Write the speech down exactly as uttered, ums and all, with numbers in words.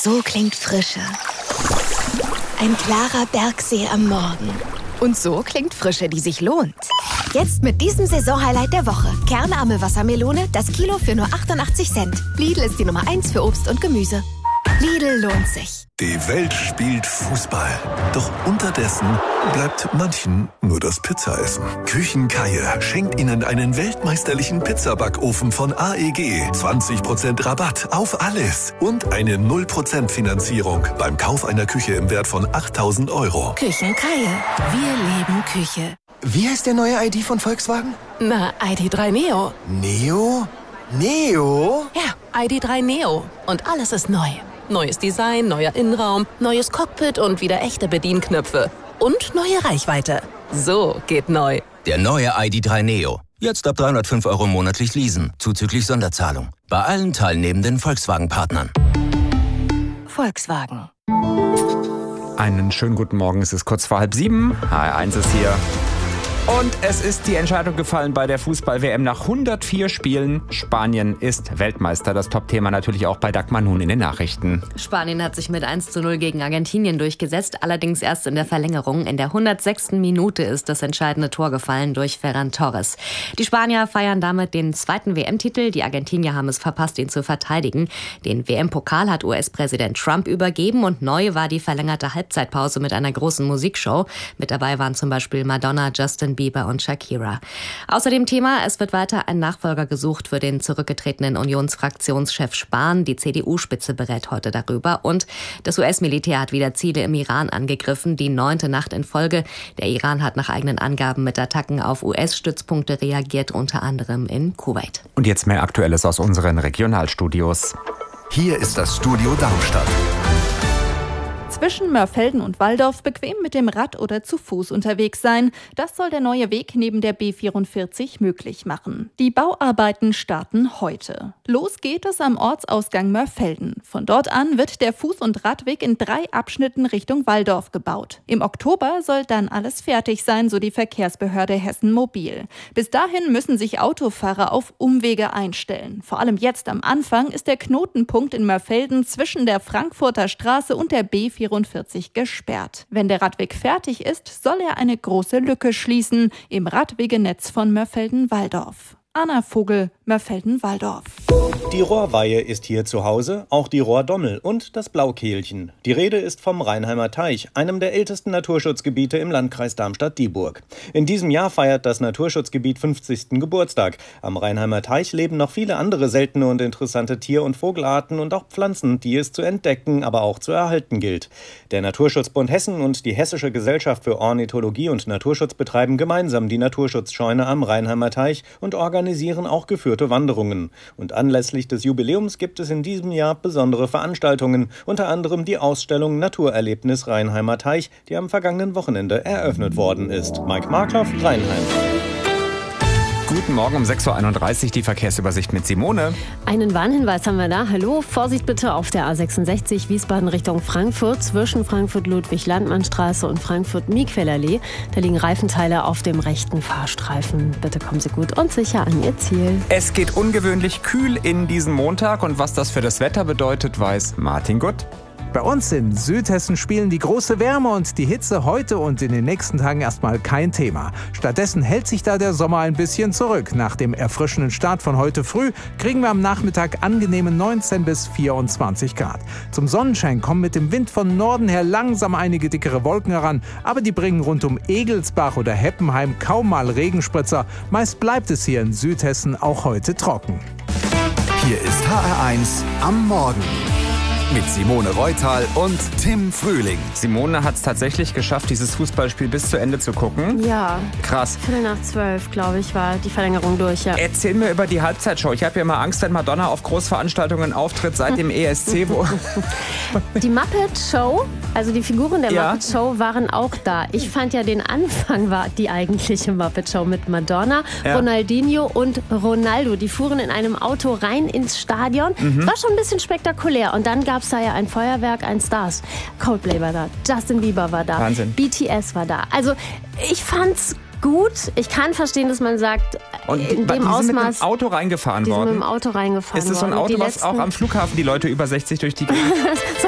So klingt Frische. Ein klarer Bergsee am Morgen. Und so klingt Frische, die sich lohnt. Jetzt mit diesem Saisonhighlight der Woche. Kernarme Wassermelone, das Kilo für nur achtundachtzig Cent. Lidl ist die Nummer eins für Obst und Gemüse. Lidl lohnt sich. Die Welt spielt Fußball. Doch unterdessen bleibt manchen nur das Pizzaessen. Küchenkaie schenkt Ihnen einen weltmeisterlichen Pizzabackofen von A E G. zwanzig Prozent Rabatt auf alles. Und eine null Prozent Finanzierung beim Kauf einer Küche im Wert von achttausend Euro. Küchenkaie. Wir leben Küche. Wie heißt der neue I D von Volkswagen? Na, I D drei Neo. Neo? Neo? Ja, I D drei Neo. Und alles ist neu. Neues Design, neuer Innenraum, neues Cockpit und wieder echte Bedienknöpfe. Und neue Reichweite. So geht neu. Der neue I D drei Neo. Jetzt ab dreihundertfünf Euro monatlich leasen, zuzüglich Sonderzahlung. Bei allen teilnehmenden Volkswagen-Partnern. Volkswagen. Einen schönen guten Morgen, es ist kurz vor halb sieben. H R eins ist hier. Und es ist die Entscheidung gefallen bei der Fußball-W M nach hundertvier Spielen. Spanien ist Weltmeister. Das Top-Thema natürlich auch bei Dagmar nun in den Nachrichten. Spanien hat sich mit eins zu null gegen Argentinien durchgesetzt, allerdings erst in der Verlängerung. In der hundertsechsten Minute ist das entscheidende Tor gefallen durch Ferran Torres. Die Spanier feiern damit den zweiten W M-Titel. Die Argentinier haben es verpasst, ihn zu verteidigen. Den W M-Pokal hat U S-Präsident Trump übergeben und neu war die verlängerte Halbzeitpause mit einer großen Musikshow. Mit dabei waren zum Beispiel Madonna, Justin Bieber und Shakira. Außerdem Thema, es wird weiter ein Nachfolger gesucht für den zurückgetretenen Unionsfraktionschef Spahn. Die C D U-Spitze berät heute darüber. Und das U S-Militär hat wieder Ziele im Iran angegriffen. Die neunte Nacht in Folge. Der Iran hat nach eigenen Angaben mit Attacken auf U S-Stützpunkte reagiert, unter anderem in Kuwait. Und jetzt mehr Aktuelles aus unseren Regionalstudios. Hier ist das Studio Darmstadt. Zwischen Mörfelden und Walldorf bequem mit dem Rad oder zu Fuß unterwegs sein. Das soll der neue Weg neben der B vierundvierzig möglich machen. Die Bauarbeiten starten heute. Los geht es am Ortsausgang Mörfelden. Von dort an wird der Fuß- und Radweg in drei Abschnitten Richtung Walldorf gebaut. Im Oktober soll dann alles fertig sein, so die Verkehrsbehörde Hessen Mobil. Bis dahin müssen sich Autofahrer auf Umwege einstellen. Vor allem jetzt am Anfang ist der Knotenpunkt in Mörfelden zwischen der Frankfurter Straße und der B vierundvierzig gesperrt. Wenn der Radweg fertig ist, soll er eine große Lücke schließen im Radwegenetz von Mörfelden-Walldorf. Anna Vogel, Mörfelden-Walldorf. Die Rohrweihe ist hier zu Hause, auch die Rohrdommel und das Blaukehlchen. Die Rede ist vom Rheinheimer Teich, einem der ältesten Naturschutzgebiete im Landkreis Darmstadt-Dieburg. In diesem Jahr feiert das Naturschutzgebiet fünfzigsten Geburtstag. Am Rheinheimer Teich leben noch viele andere seltene und interessante Tier- und Vogelarten und auch Pflanzen, die es zu entdecken, aber auch zu erhalten gilt. Der Naturschutzbund Hessen und die Hessische Gesellschaft für Ornithologie und Naturschutz betreiben gemeinsam die Naturschutzscheune am Rheinheimer Teich und organisieren organisieren auch geführte Wanderungen. Und anlässlich des Jubiläums gibt es in diesem Jahr besondere Veranstaltungen, unter anderem die Ausstellung Naturerlebnis Rheinheimer Teich, die am vergangenen Wochenende eröffnet worden ist. Mike Markloff, Rheinheim. Guten Morgen um sechs Uhr einunddreißig, die Verkehrsübersicht mit Simone. Einen Warnhinweis haben wir da. Hallo, Vorsicht bitte auf der A sechsundsechzig Wiesbaden Richtung Frankfurt zwischen Frankfurt-Ludwig-Landmann-Straße und Frankfurt-Miquellallee. Da liegen Reifenteile auf dem rechten Fahrstreifen. Bitte kommen Sie gut und sicher an Ihr Ziel. Es geht ungewöhnlich kühl in diesen Montag und was das für das Wetter bedeutet, weiß Martin Gutt. Bei uns in Südhessen spielen die große Wärme und die Hitze heute und in den nächsten Tagen erstmal kein Thema. Stattdessen hält sich da der Sommer ein bisschen zurück. Nach dem erfrischenden Start von heute früh kriegen wir am Nachmittag angenehme neunzehn bis vierundzwanzig Grad. Zum Sonnenschein kommen mit dem Wind von Norden her langsam einige dickere Wolken heran, aber die bringen rund um Egelsbach oder Heppenheim kaum mal Regenspritzer. Meist bleibt es hier in Südhessen auch heute trocken. Hier ist H R eins am Morgen. Mit Simone Reutal und Tim Frühling. Simone hat es tatsächlich geschafft, dieses Fußballspiel bis zu Ende zu gucken. Ja. Krass. Viertel nach zwölf, glaube ich, war die Verlängerung durch, ja. Erzähl mir über die Halbzeitshow. Ich habe ja immer Angst, wenn Madonna auf Großveranstaltungen auftritt, seit dem E S C. Wo die Muppet Show, also die Figuren der ja. Muppet Show waren auch da. Ich fand ja, den Anfang war die eigentliche Muppet Show mit Madonna, ja. Ronaldinho und Ronaldo. Die fuhren in einem Auto rein ins Stadion. Mhm. War schon ein bisschen spektakulär. Und dann gab es da ja ein Feuerwerk, ein Stars. Coldplay war da, Justin Bieber war da, Wahnsinn. B T S war da. Also ich fand's gut. Ich kann verstehen, dass man sagt, und in die dem sind Ausmaß... mit dem Auto reingefahren die worden? sind mit dem Auto reingefahren worden. Ist es so ein Auto, was letzten... auch am Flughafen die Leute über sechzig durch die Gegend...